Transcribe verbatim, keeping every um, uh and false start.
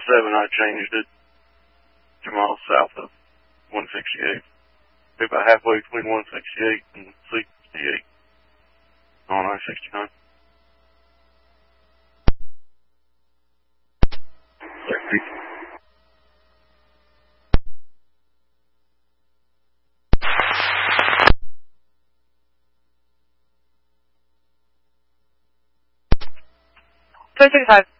seven, I changed it two miles south of one sixty-eight. Be about halfway between one sixty-eight and sixty-eight on I sixty-nine. two six five.